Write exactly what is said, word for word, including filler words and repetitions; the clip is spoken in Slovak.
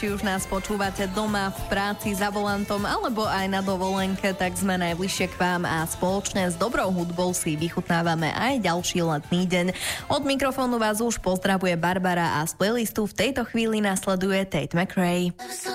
Či už nás počúvate doma, v práci, za volantom alebo aj na dovolenke, tak sme najbližšie k vám a spoločne s dobrou hudbou si vychutnávame aj ďalší letný deň. Od mikrofónu vás už pozdravuje Barbara a z playlistu v tejto chvíli nasleduje Tate McRae.